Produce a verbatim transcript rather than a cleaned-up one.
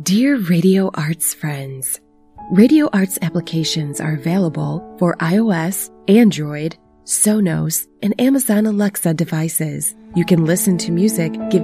Dear Radio Arts friends, Radio Arts applications are available for iOS, Android, Sonos, and Amazon Alexa devices. You can listen to music, give